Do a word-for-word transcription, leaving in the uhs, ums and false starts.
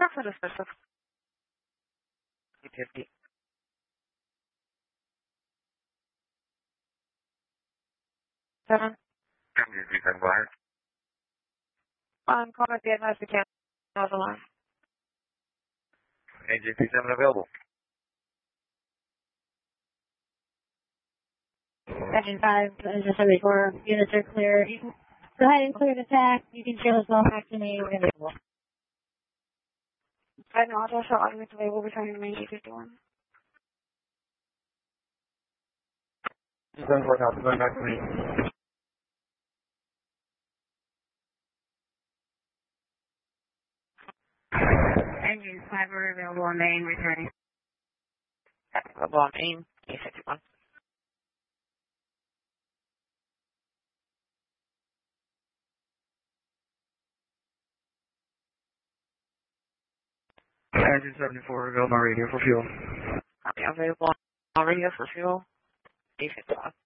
for this person. fifty. Seven. Um, call back the advice we can. On the line. A J P seven available. Engine five, engine seventy-four, units are clear. You can go ahead and clear the tack. You can share this all back to me. We're going to I know, I'll just show you the way we'll be trying to make it fifty-one. seven four Copy, going back to me. Engine five are available on main, returning. Available on main, A fifty-one. Engine seventy-four available on radio for fuel. Okay, available on radio for fuel, A fifty-one.